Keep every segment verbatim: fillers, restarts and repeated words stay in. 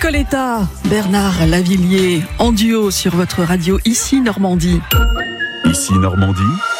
Nicoletta, Bernard Lavilliers, en duo sur votre radio Ici Normandie. Ici Normandie,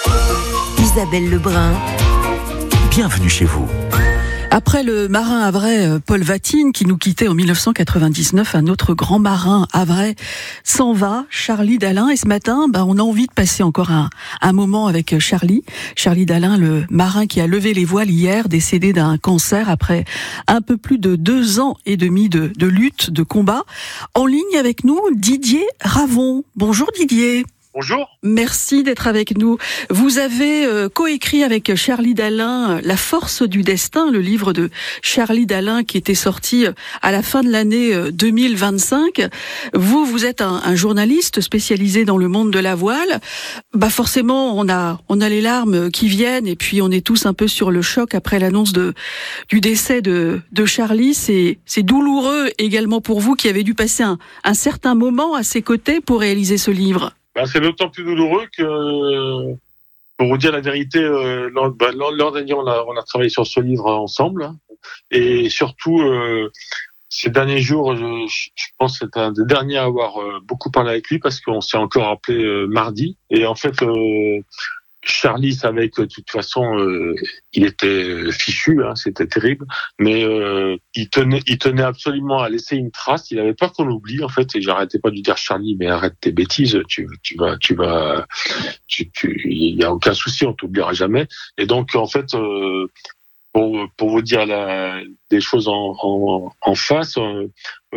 Isabelle Lebrun. Bienvenue chez vous. Après le marin havrais Paul Vatine qui nous quittait en dix-neuf cent quatre-vingt-dix-neuf, un autre grand marin havrais s'en va, Charlie Dalin. Et ce matin, ben, on a envie de passer encore un, un moment avec Charlie. Charlie Dalin, le marin qui a levé les voiles hier, décédé d'un cancer après un peu plus de deux ans et demi de, de lutte, de combat. En ligne avec nous, Didier Ravon. Bonjour Didier. Bonjour. Merci d'être avec nous. Vous avez euh, coécrit avec Charlie Dalin La force du destin, le livre de Charlie Dalin qui était sorti à la fin de l'année deux mille vingt-cinq. Vous, vous êtes un, un journaliste spécialisé dans le monde de la voile. Bah forcément, on a on a les larmes qui viennent et puis on est tous un peu sur le choc après l'annonce de du décès de de Charlie. C'est c'est douloureux également pour vous qui avez dû passer un, un certain moment à ses côtés pour réaliser ce livre. Ben, c'est d'autant plus douloureux que, pour vous dire la vérité, euh, lors, ben, lors, lors dernier, on a, on a travaillé sur ce livre ensemble. Et surtout, euh, ces derniers jours, je, je pense que c'est un des derniers à avoir euh, beaucoup parlé avec lui parce qu'on s'est encore appelé euh, mardi. Et en fait, euh, Charlie savait que de toute façon, euh, il était fichu, hein, c'était terrible, mais euh, il tenait, il tenait absolument à laisser une trace. Il avait peur qu'on l'oublie en fait, et j'arrêtais pas de lui dire Charlie, mais arrête tes bêtises, tu, tu vas, tu vas, tu, tu, il y a aucun souci, on t'oubliera jamais. Et donc en fait, euh, pour pour vous dire la, des choses en en, en face, euh,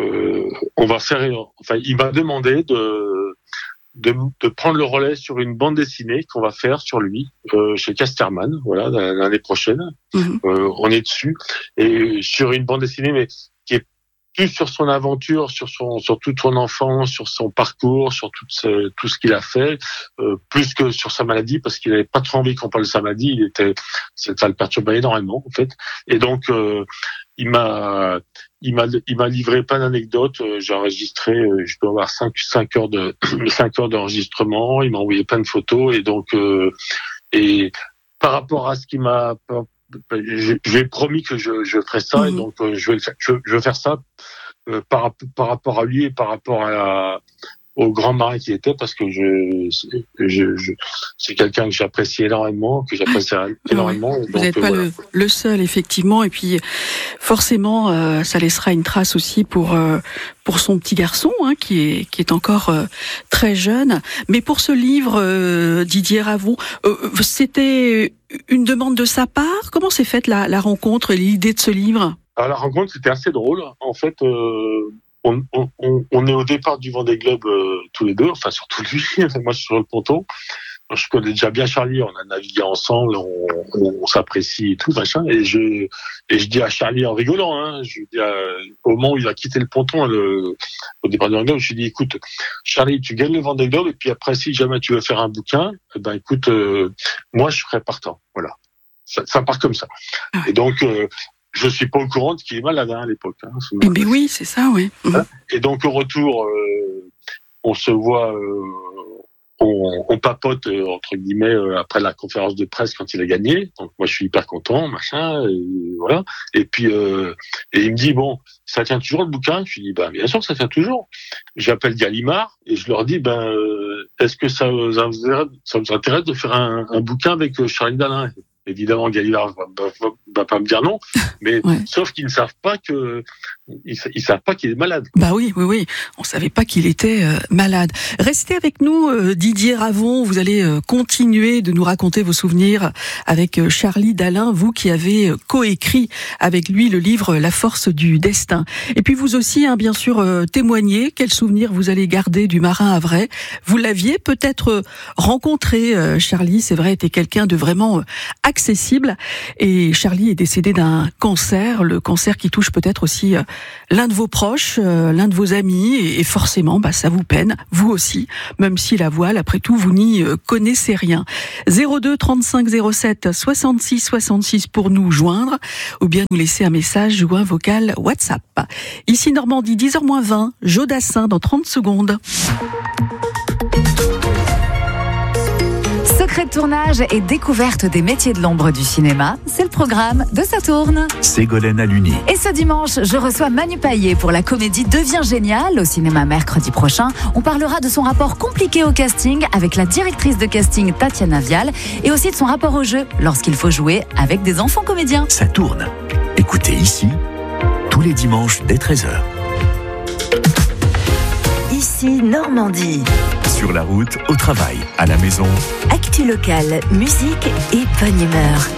on va faire, enfin, il m'a demandé de De, de prendre le relais sur une bande dessinée qu'on va faire sur lui euh, chez Casterman, voilà, l'année prochaine. Mmh. Euh, on est dessus et sur une bande dessinée, mais qui est plus sur son aventure, sur son, sur toute son enfance, sur son parcours, sur tout ce, tout ce qu'il a fait, euh, plus que sur sa maladie, parce qu'il n'avait pas trop envie qu'on parle de sa maladie. Il était, ça le perturbait énormément en fait. Et donc euh, il m'a Il m'a, il m'a livré plein d'anecdotes. J'ai enregistré, je dois avoir cinq, cinq heures de, cinq heures d'enregistrement. Il m'a envoyé plein de photos et donc, euh, et par rapport à ce qu'il m'a, je, je lui ai promis que je, je ferais ça mmh. et donc euh, je vais le faire, je, je vais faire ça euh, par, par rapport à lui et par rapport à la, au grand marin qu'il était, parce que je, je, je c'est quelqu'un que j'apprécie énormément, que j'apprécie énormément. Vous n'êtes pas voilà. le, le seul, effectivement, et puis forcément, euh, ça laissera une trace aussi pour euh, pour son petit garçon, hein, qui est qui est encore euh, très jeune. Mais pour ce livre, euh, Didier Ravon, euh, c'était une demande de sa part. Comment s'est faite la, la rencontre et l'idée de ce livre? Alors, la rencontre, c'était assez drôle. En fait. Euh... On, on, on est au départ du Vendée Globe euh, tous les deux, enfin surtout lui, moi je suis sur le ponton. Je connais déjà bien Charlie, on a navigué ensemble, on, on, on s'apprécie et tout machin. Et je et je dis à Charlie en rigolant, hein, je dis à, au moment où il a quitté le ponton, le, au départ du Vendée Globe, je lui dis écoute, Charlie, tu gagnes le Vendée Globe et puis après si jamais tu veux faire un bouquin, eh ben écoute, euh, moi je serai partant, voilà. Ça, ça part comme ça. Et donc euh, je suis pas au courant de qu'il est malade hein, à l'époque. Hein, eh bien oui, c'est ça, oui. Mmh. Et donc au retour, euh, on se voit, euh, on, on papote euh, entre guillemets euh, après la conférence de presse quand il a gagné. Donc moi je suis hyper content, machin, et voilà. Et puis euh, et il me dit bon, ça tient toujours le bouquin? Je lui dis ben bien sûr que ça tient toujours. J'appelle Gallimard et je leur dis ben euh, est-ce que ça vous, ça vous intéresse de faire un, un bouquin avec Charlie Dalin? Évidemment, Gallimard va, va, va pas me dire non, mais ouais. Sauf qu'ils ne savent pas que ils, ils savent pas qu'il est malade. Bah oui, oui, oui. On savait pas qu'il était euh, malade. Restez avec nous, euh, Didier Ravon. Vous allez euh, continuer de nous raconter vos souvenirs avec euh, Charlie Dalin, vous qui avez euh, coécrit avec lui le livre La force du destin. Et puis vous aussi, hein, bien sûr, euh, témoignez. Quels souvenirs vous allez garder du marin havrais? Vous l'aviez peut-être euh, rencontré, euh, Charlie. C'est vrai, était quelqu'un de vraiment euh, accessible. Et Charlie est décédé d'un cancer, le cancer qui touche peut-être aussi euh, l'un de vos proches, euh, l'un de vos amis, et, et forcément, bah, ça vous peine, vous aussi, même si la voile, après tout, vous n'y euh, connaissez rien. zéro deux trente-cinq zéro sept soixante-six soixante-six pour nous joindre, ou bien nous laisser un message ou un vocal WhatsApp. Ici Normandie, dix heures moins vingt, Jodassin dans trente secondes. Secret Secrets de tournage et découverte des métiers de l'ombre du cinéma, c'est le programme de Ça tourne. Ségolène Aluni. Et ce dimanche, je reçois Manu Payet pour la comédie Deviens génial au cinéma mercredi prochain. On parlera de son rapport compliqué au casting avec la directrice de casting Tatiana Vial et aussi de son rapport au jeu lorsqu'il faut jouer avec des enfants comédiens. Ça tourne. Écoutez ici, tous les dimanches dès treize heures. Ici Normandie. Sur la route, au travail, à la maison. Actu locale, musique et bonne humeur.